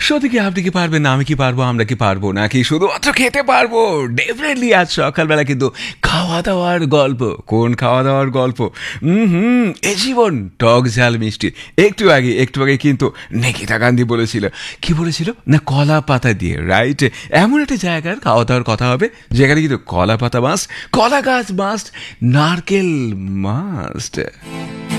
সত্যি কি আপনি কি পারবেন না, আমি কি পারবো, আমরা কি পারবো, নাকি শুধুমাত্র খেতে পারবো? ডেফিনেটলি আজ সকালবেলা কিন্তু খাওয়া দাওয়ার গল্প। কোন খাওয়া দাওয়ার গল্প? এ জীবন টক ঝাল মিষ্টি। একটু আগে কিন্তু নিকিতা গান্ধী বলেছিল, কি বলেছিল না, কলা পাতা দিয়ে, রাইট? এমন একটা জায়গার খাওয়া দাওয়ার কথা হবে যেখানে কিন্তু কলা পাতা মাস্ট, কলা গাছ মাস্ট, নারকেল মাস্ট।